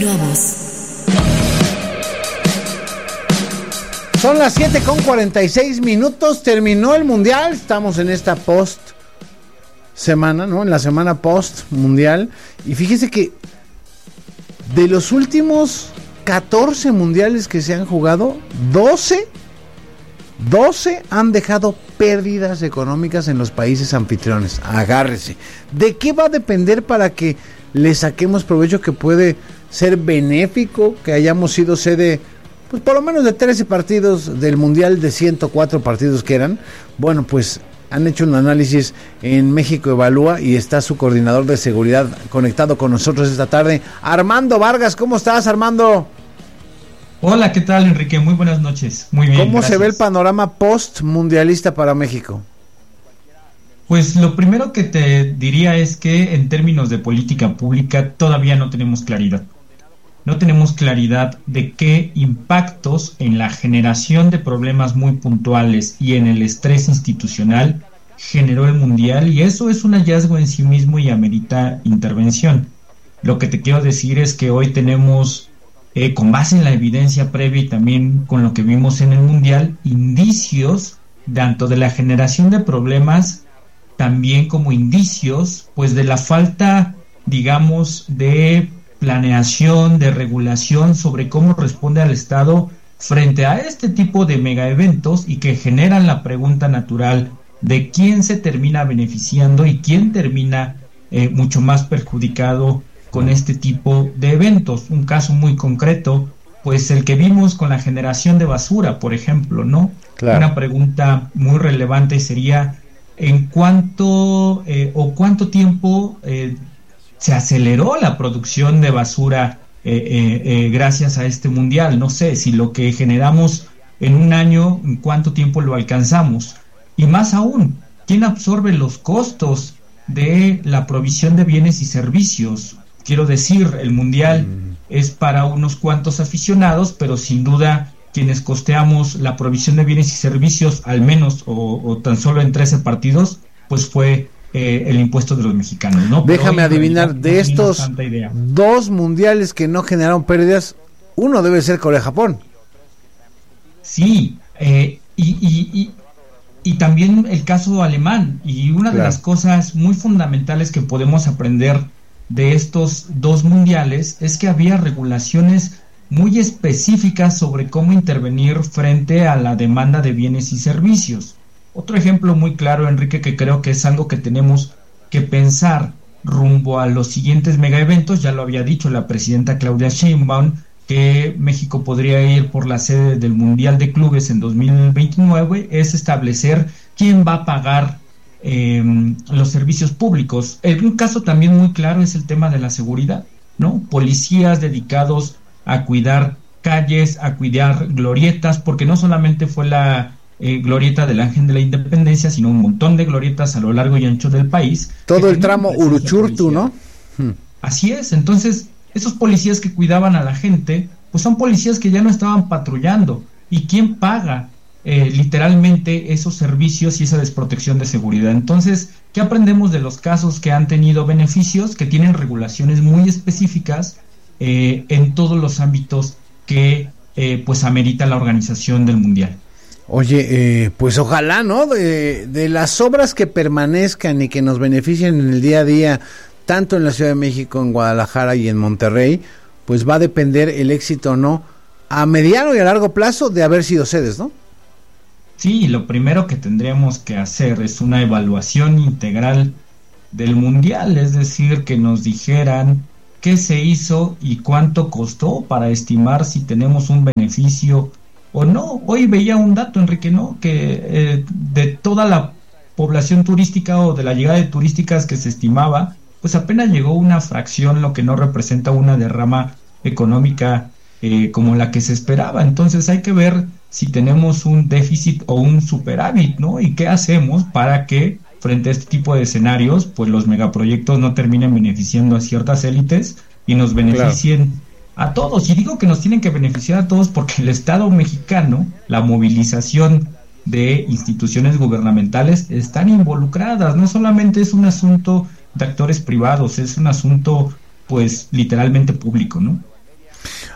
Continuamos. Son las 7:46. Terminó el Mundial. Estamos en esta semana, ¿no? En la semana post-mundial. Y fíjese que de los últimos 14 mundiales que se han jugado, 12 han dejado pérdidas económicas en los países anfitriones. Agárrese. ¿De qué va a depender para que le saquemos provecho, que puede ser benéfico que hayamos sido sede, pues por lo menos de 13 partidos del mundial, de 104 partidos que eran? Bueno, pues han hecho un análisis en México Evalúa y está su coordinador de seguridad conectado con nosotros esta tarde, Armando Vargas. ¿Cómo estás, Armando? Hola, ¿qué tal, Enrique? Muy buenas noches. Muy bien, ¿Cómo gracias. se ve el panorama post-mundialista para México? Pues lo primero que te diría es que en términos de política pública todavía no tenemos claridad. No tenemos claridad de qué impactos en la generación de problemas muy puntuales y en el estrés institucional generó el Mundial, y eso es un hallazgo en sí mismo y amerita intervención. Lo que te quiero decir es que hoy tenemos, con base en la evidencia previa y también con lo que vimos en el Mundial, indicios tanto de la generación de problemas, también como indicios pues de la falta, digamos, de planeación, de regulación sobre cómo responde al Estado frente a este tipo de megaeventos, y que generan la pregunta natural de quién se termina beneficiando y quién termina mucho más perjudicado con este tipo de eventos. Un caso muy concreto, pues el que vimos con la generación de basura, por ejemplo, ¿no? Claro. Una pregunta muy relevante sería en cuánto cuánto tiempo se aceleró la producción de basura gracias a este mundial. No sé si lo que generamos en un año, en cuánto tiempo lo alcanzamos, y más aún, ¿quién absorbe los costos de la provisión de bienes y servicios? Quiero decir, el mundial es para unos cuantos aficionados, pero sin duda quienes costeamos la provisión de bienes y servicios, al menos o tan solo en 13 partidos, pues fue el impuesto de los mexicanos, ¿no? Déjame adivinar, de estos 2 mundiales que no generaron pérdidas, uno debe ser Corea-Japón. Sí, y también el caso alemán, y una de las cosas muy fundamentales que podemos aprender de estos 2 mundiales es que había regulaciones muy específicas sobre cómo intervenir frente a la demanda de bienes y servicios. Otro ejemplo muy claro, Enrique, que creo que es algo que tenemos que pensar rumbo a los siguientes megaeventos, ya lo había dicho la presidenta Claudia Sheinbaum, que México podría ir por la sede del Mundial de Clubes en 2029, es establecer quién va a pagar los servicios públicos. Un caso también muy claro es el tema de la seguridad, ¿no? Policías dedicados a cuidar calles, a cuidar glorietas, porque no solamente fue la glorieta del Ángel de la Independencia, sino un montón de glorietas a lo largo y ancho del país. Todo el tramo Uruchurtu, ¿no? Así es. Entonces, esos policías que cuidaban a la gente, pues son policías que ya no estaban patrullando. ¿Y quién paga literalmente esos servicios y esa desprotección de seguridad? Entonces, ¿qué aprendemos de los casos que han tenido beneficios, que tienen regulaciones muy específicas en todos los ámbitos que pues amerita la organización del Mundial? Oye, pues ojalá, ¿no? De las obras que permanezcan y que nos beneficien en el día a día, tanto en la Ciudad de México, en Guadalajara y en Monterrey, pues va a depender el éxito o no, a mediano y a largo plazo, de haber sido sedes, ¿no? Sí, lo primero que tendríamos que hacer es una evaluación integral del Mundial, es decir, que nos dijeran qué se hizo y cuánto costó para estimar si tenemos un beneficio o no. Hoy veía un dato, Enrique, ¿no? Que de toda la población turística o de la llegada de turísticas que se estimaba, pues apenas llegó una fracción, lo que no representa una derrama económica como la que se esperaba. Entonces hay que ver si tenemos un déficit o un superávit, ¿no? Y qué hacemos para que frente a este tipo de escenarios, pues los megaproyectos no terminen beneficiando a ciertas élites y nos beneficien a todos. Y digo que nos tienen que beneficiar a todos porque el Estado mexicano, la movilización de instituciones gubernamentales están involucradas. No solamente es un asunto de actores privados, es un asunto pues literalmente público, ¿no?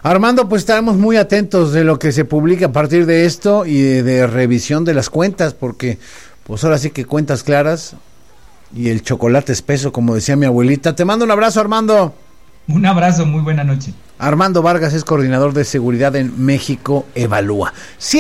Armando, pues estaremos muy atentos de lo que se publica a partir de esto y de revisión de las cuentas, porque pues ahora sí que cuentas claras y el chocolate espeso, como decía mi abuelita. Te mando un abrazo, Armando. Un abrazo, muy buena noche. Armando Vargas es coordinador de seguridad en México Evalúa.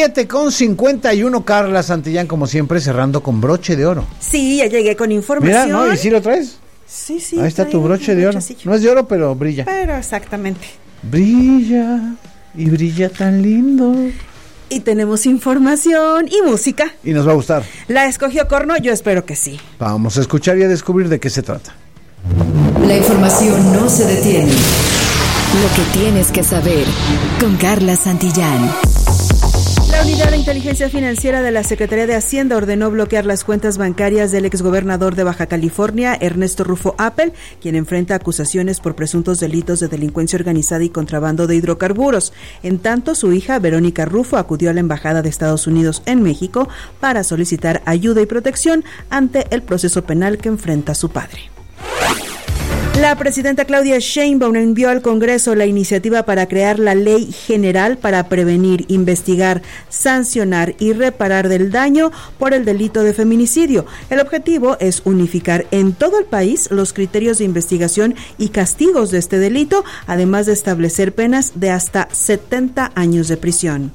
7:51, Carla Santillán, como siempre, cerrando con broche de oro. Sí, ya llegué con información. Mira, ¿no? ¿Y si lo traes? Sí, sí. Ahí está tu broche de oro. No es de oro, pero brilla. Pero exactamente. Brilla, y brilla tan lindo. Y tenemos información y música. Y nos va a gustar. ¿La escogió Corno? Yo espero que sí. Vamos a escuchar y a descubrir de qué se trata. La información no se detiene. Lo que tienes que saber con Carla Santillán. La Unidad de Inteligencia Financiera de la Secretaría de Hacienda ordenó bloquear las cuentas bancarias del exgobernador de Baja California, Ernesto Rufo Appel, quien enfrenta acusaciones por presuntos delitos de delincuencia organizada y contrabando de hidrocarburos. En tanto, su hija, Verónica Rufo, acudió a la Embajada de Estados Unidos en México para solicitar ayuda y protección ante el proceso penal que enfrenta su padre. La presidenta Claudia Sheinbaum envió al Congreso la iniciativa para crear la Ley General para prevenir, investigar, sancionar y reparar del daño por el delito de feminicidio. El objetivo es unificar en todo el país los criterios de investigación y castigos de este delito, además de establecer penas de hasta 70 años de prisión.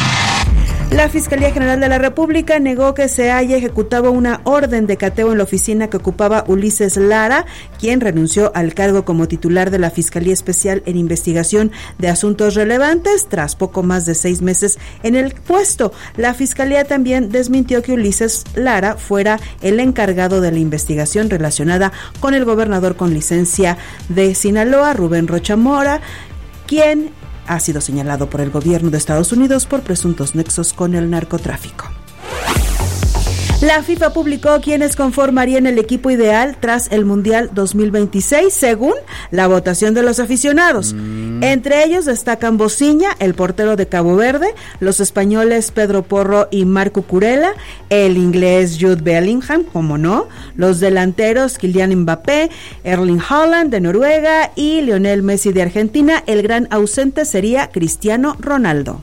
La Fiscalía General de la República negó que se haya ejecutado una orden de cateo en la oficina que ocupaba Ulises Lara, quien renunció al cargo como titular de la Fiscalía Especial en Investigación de Asuntos Relevantes tras poco más de 6 meses en el puesto. La Fiscalía también desmintió que Ulises Lara fuera el encargado de la investigación relacionada con el gobernador con licencia de Sinaloa, Rubén Rocha Mora, quien ha sido señalado por el gobierno de Estados Unidos por presuntos nexos con el narcotráfico. La FIFA publicó quienes conformarían el equipo ideal tras el Mundial 2026, según la votación de los aficionados. Entre ellos destacan Bociña, el portero de Cabo Verde, los españoles Pedro Porro y Marco Curella, el inglés Jude Bellingham, como no, los delanteros Kylian Mbappé, Erling Haaland de Noruega y Lionel Messi de Argentina. El gran ausente sería Cristiano Ronaldo.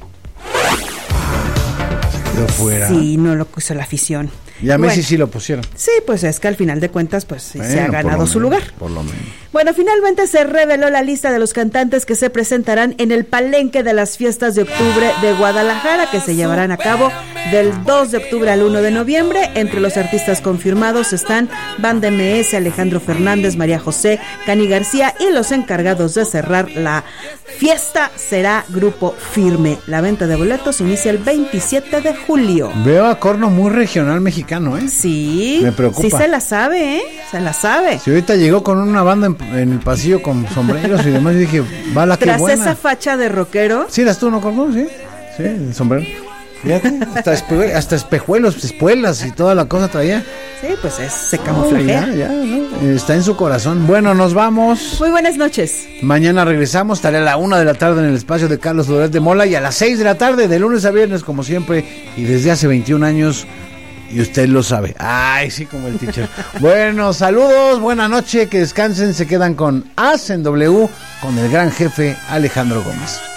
Quedó fuera. Sí, no lo puso la afición. Y a Messi sí lo pusieron. Sí, pues es que al final de cuentas pues sí, se ha ganado su lugar. Por lo menos. Bueno, finalmente se reveló la lista de los cantantes que se presentarán en el Palenque de las Fiestas de Octubre de Guadalajara, que se llevarán a cabo del 2 de octubre al 1 de noviembre. Entre los artistas confirmados están Banda MS, Alejandro Fernández, María José, Cani García, y los encargados de cerrar la fiesta será Grupo Firme. La venta de boletos inicia el 27 de julio. Veo a Corno muy regional mexicano, ¿eh? Sí. Me preocupa. Sí se la sabe, ¿eh? Se la sabe. Si ahorita llegó con una banda en el pasillo con sombreros y demás, y dije, bala, qué buena. Tras esa facha de rockero. ¿Sí eras tú, no, Corno? Sí, sí, el sombrero. Fíjate, hasta espejuelos, espuelas y toda la cosa traía. Sí, pues se camuflajea. Ya, ¿no? Está en su corazón. Bueno, nos vamos. Muy buenas noches. Mañana regresamos, estaré a la 1 de la tarde en el espacio de Carlos Loret de Mola y a las 6 de la tarde, de lunes a viernes, como siempre, y desde hace 21 años, y usted lo sabe. Ay, sí, como el teacher. Bueno, saludos, buena noche, que descansen, se quedan con As en W, con el gran jefe Alejandro Gómez.